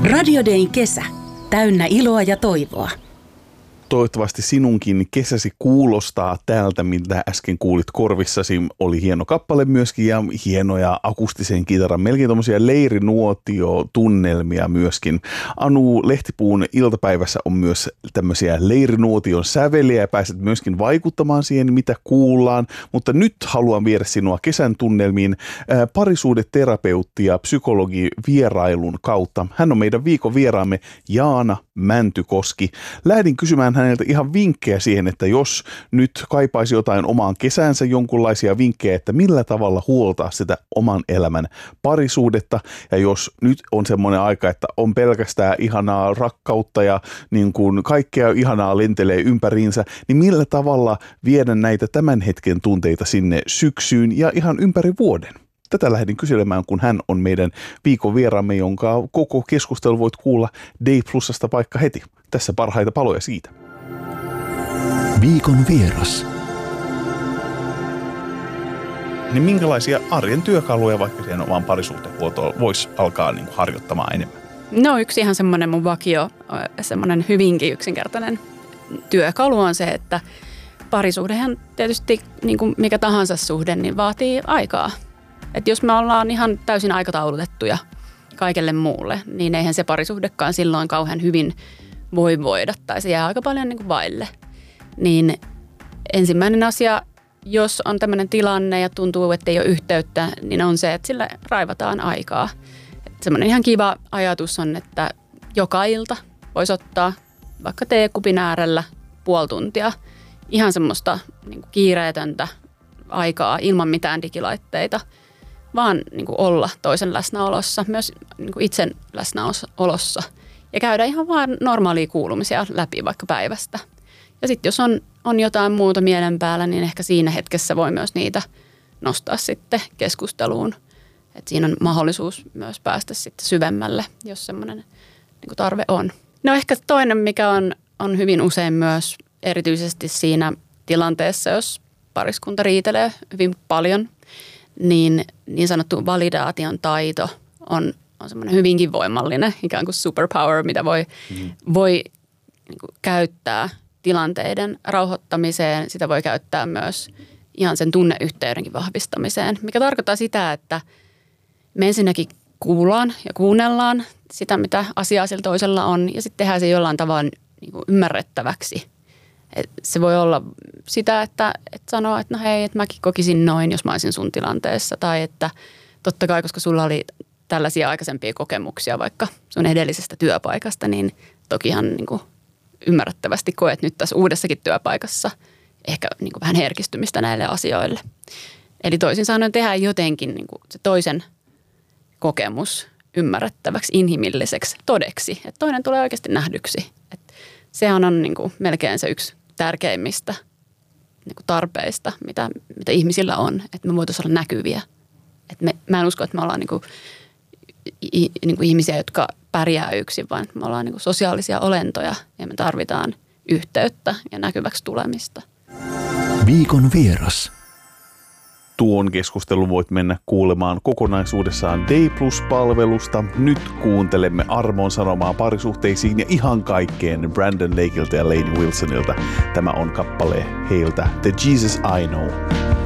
Radio Dayn kesä. Täynnä iloa ja toivoa. Toivottavasti sinunkin kesäsi kuulostaa tältä, mitä äsken kuulit korvissasi. Oli hieno kappale myöskin ja hienoja akustisen kitaran, melkein tommosia leirinuotio-tunnelmia myöskin. Anu Lehtipuun iltapäivässä on myös tämmöisiä leirinuotion säveliä ja pääset myöskin vaikuttamaan siihen, mitä kuullaan. Mutta nyt haluan viedä sinua kesän tunnelmiin parisuhdeterapeutti ja psykologi vierailun kautta. Hän on meidän viikon vieraamme Jaana Mäntykoski. Lähdin kysymään häneltä ihan vinkkejä siihen, että jos nyt kaipaisi jotain omaan kesäänsä, jonkunlaisia vinkkejä, että millä tavalla huoltaa sitä oman elämän parisuhdetta. Ja jos nyt on semmoinen aika, että on pelkästään ihanaa rakkautta ja niin kuin kaikkea ihanaa lentelee ympäriinsä, niin millä tavalla viedä näitä tämän hetken tunteita sinne syksyyn ja ihan ympäri vuoden? Tätä lähdin kyselemään, kun hän on meidän viikon vieraamme, jonka koko keskustelu voit kuulla Day Plusasta vaikka heti. Tässä parhaita paloja siitä. Viikon vieras. Niin minkälaisia arjen työkaluja vaikka siihen omaan parisuhdehuoltoon voisi alkaa niin kuin harjoittamaan enemmän? No yksi ihan semmoinen mun vakio, semmoinen hyvinkin yksinkertainen työkalu on se, että parisuhdehan tietysti niin kuin mikä tahansa suhde, niin vaatii aikaa. Että jos me ollaan ihan täysin aikataulutettuja kaikelle muulle, niin eihän se parisuhdekaan silloin kauhean hyvin voi voida tai se jää aika paljon niin kuin vaille. Niin ensimmäinen asia, jos on tämmöinen tilanne ja tuntuu, että ei ole yhteyttä, niin on se, että sille raivataan aikaa. Että semmoinen ihan kiva ajatus on, että joka ilta voisi ottaa vaikka teekupin äärellä puoli tuntia ihan semmoista niin kuin kiireetöntä aikaa ilman mitään digilaitteita, vaan niin kuin olla toisen läsnäolossa, myös niin kuin itsen läsnäolossa ja käydä ihan vaan normaalia kuulumisia läpi vaikka päivästä. Ja sitten jos on jotain muuta mielen päällä, niin ehkä siinä hetkessä voi myös niitä nostaa sitten keskusteluun. Että siinä on mahdollisuus myös päästä sitten syvemmälle, jos semmoinen niin kuin tarve on. No ehkä toinen, mikä on hyvin usein myös erityisesti siinä tilanteessa, jos pariskunta riitelee hyvin paljon, niin sanottu validaation taito on semmoinen hyvinkin voimallinen ikään kuin superpower, mitä voi niin kuin käyttää tilanteiden rauhoittamiseen. Sitä voi käyttää myös ihan sen tunneyhteydenkin vahvistamiseen, mikä tarkoittaa sitä, että me ensinnäkin kuullaan ja kuunnellaan sitä, mitä asiaa sillä toisella on, ja sitten tehdään se jollain tavalla niin kuin ymmärrettäväksi. Et se voi olla sitä, että sanoo, että no hei, että mäkin kokisin noin, jos mä olisin sun tilanteessa. Tai että totta kai, koska sulla oli tällaisia aikaisempia kokemuksia vaikka sun edellisestä työpaikasta, niin tokihan niin kuin ymmärrettävästi koet nyt tässä uudessakin työpaikassa ehkä niin kuin vähän herkistymistä näille asioille. Eli toisin sanoen tehdään jotenkin niin kuin se toisen kokemus ymmärrettäväksi, inhimilliseksi, todeksi. Että toinen tulee oikeasti nähdyksi. Että sehän on niin kuin melkein se yksi tärkeimmistä niin kuin tarpeista, mitä ihmisillä on, että me voitaisiin olla näkyviä. Että mä en usko, että me ollaan niin kuin ihmisiä, jotka pärjää yksin, vaan me ollaan niin kuin sosiaalisia olentoja ja me tarvitaan yhteyttä ja näkyväksi tulemista. Viikon vieras. Tuon keskustelun voit mennä kuulemaan kokonaisuudessaan Day Plus-palvelusta. Nyt kuuntelemme armon sanomaa parisuhteisiin ja ihan kaikkeen Brandon Lakeilta ja Lainey Wilsonilta. Tämä on kappale heiltä The Jesus I Know.